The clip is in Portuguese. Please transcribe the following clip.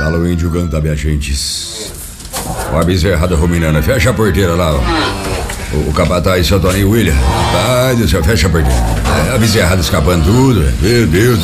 Fala o índio canta, minha gente. Ó a bezerrada ruminando. Fecha a porteira lá, ó. O capataz, seu Toninho William. Rapaz do céu, fecha a porteira. A bezerrada escapando tudo. Meu Deus do